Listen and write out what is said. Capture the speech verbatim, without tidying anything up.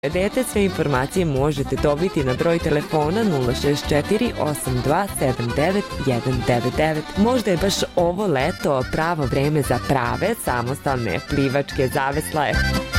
Dete, sve informacije možete dobiti na broj telefona nula šest četiri osam dva sedam devet jedan devet devet. Možda je baš ovo leto pravo vreme za prave samostalne plivačke zavesle.